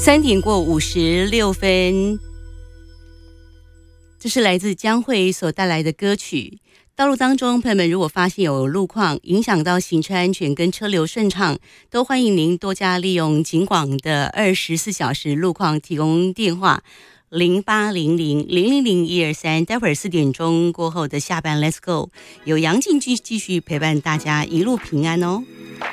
3:56，这是来自江蕙所带来的歌曲。道路当中，朋友们如果发现有路况影响到行车安全跟车流顺畅，都欢迎您多加利用警广的24小时路况提供电话0800000123。待会儿4点钟过后的下班 Let's Go， 有杨静继续陪伴大家一路平安哦。